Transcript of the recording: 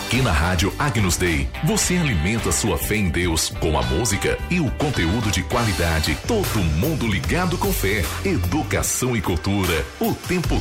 Aqui na Rádio Agnus Dei, você alimenta sua fé em Deus com a música e o conteúdo de qualidade. Todo mundo ligado com fé, educação e cultura, o tempo